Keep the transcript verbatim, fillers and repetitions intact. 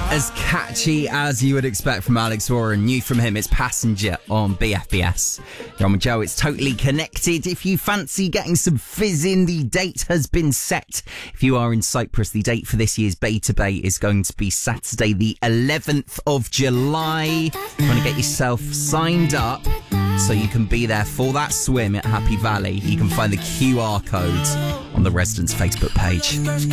As catchy as you would expect from Alex Warren. New from him, it's Passenger on B F B S. You're on with Joe, it's Totally Connected. If you fancy getting some fizz in, the date has been set. If you are in Cyprus, the date for this year's Beta Bay is going to be Saturday the eleventh of July. You want to get yourself signed up so you can be there for that swim at Happy Valley. You can find the Q R code on the Residents Facebook page.